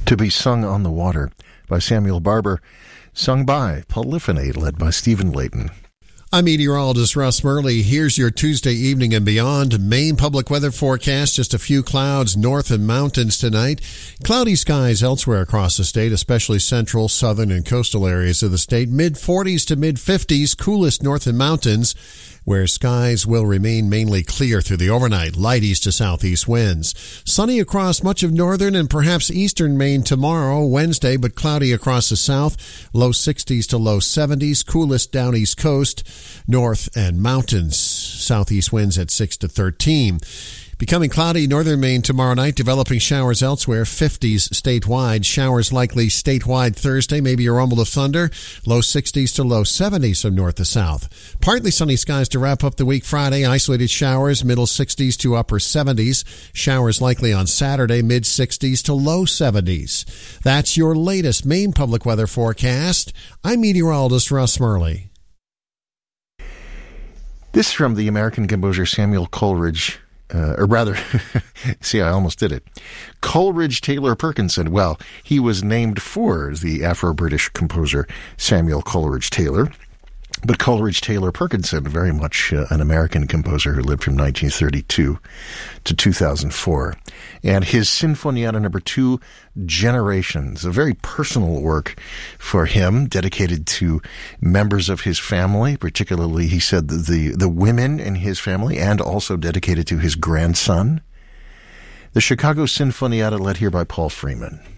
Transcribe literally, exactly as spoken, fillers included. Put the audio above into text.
To be Sung on the Water by Samuel Barber, sung by Polyphony, led by Stephen Layton. I'm meteorologist Russ Murley. Here's your Tuesday evening and beyond Maine public weather forecast. Just a few clouds north and mountains tonight. Cloudy skies elsewhere across the state, especially central, southern, and coastal areas of the state. mid forties to mid fifties, coolest north and mountains, where skies will remain mainly clear through the overnight. Light east to southeast winds. Sunny across much of northern and perhaps eastern Maine tomorrow, Wednesday, but cloudy across the south. Low sixties to low seventies. Coolest down east coast, north and mountains. Southeast winds at six to thirteen. Becoming cloudy northern Maine tomorrow night, developing showers elsewhere, fifties statewide. Showers likely statewide Thursday, maybe a rumble of thunder. Low sixties to low seventies from north to south. Partly sunny skies to wrap up the week Friday. Isolated showers, middle sixties to upper seventies. Showers likely on Saturday, mid sixties to low seventies. That's your latest Maine public weather forecast. I'm meteorologist Russ Murley. This is from the American composer Samuel Coleridge. Uh, or rather, see, I almost did it. Coleridge Taylor Perkinson. Well, he was named for the Afro-British composer Samuel Coleridge Taylor. But Coleridge Taylor Perkinson, very much uh, an American composer who lived from nineteen thirty-two to two thousand four. And his Sinfonietta number two, Generations, a very personal work for him, dedicated to members of his family, particularly, he said, the, the, the women in his family, and also dedicated to his grandson. The Chicago Sinfonietta, led here by Paul Freeman.